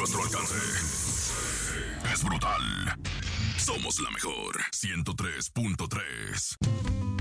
nuestro alcance. Es brutal. Somos la mejor 103.3.